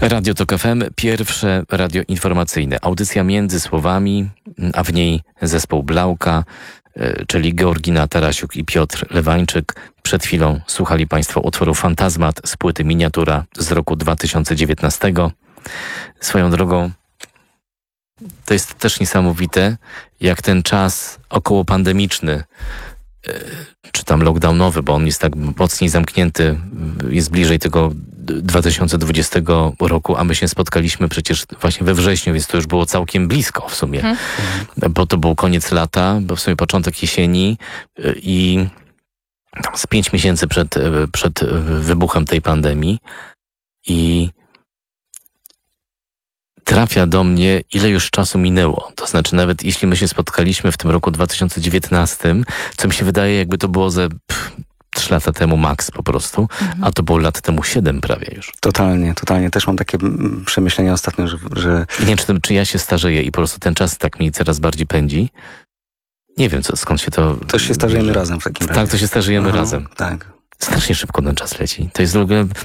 Radio Tok FM, pierwsze radio informacyjne. Audycja między słowami, a w niej zespół Blauka, czyli Georgina Tarasiuk i Piotr Lewańczyk. Przed chwilą słuchali Państwo utworu Fantazmat z płyty Miniatura z roku 2019. Swoją drogą, to jest też niesamowite, jak ten czas okołopandemiczny, czy tam lockdownowy, bo on jest tak mocniej zamknięty, jest bliżej tego 2020 roku, a my się spotkaliśmy przecież właśnie we wrześniu, więc to już było całkiem blisko w sumie, bo to był koniec lata, bo w sumie początek jesieni i tam z 5 miesięcy przed wybuchem tej pandemii i trafia do mnie, ile już czasu minęło. To znaczy, nawet jeśli my się spotkaliśmy w tym roku 2019, co mi się wydaje, jakby to było ze 3 lata temu max po prostu, a to było lat temu 7 prawie już. Totalnie. Też mam takie przemyślenia ostatnio, że... Nie wiem, czy ja się starzeję i po prostu ten czas tak mi coraz bardziej pędzi. Nie wiem, skąd się to... To się starzejemy razem w takim razie. Tak, to się starzejemy razem. Tak. Strasznie szybko ten czas leci. To jest w ogóle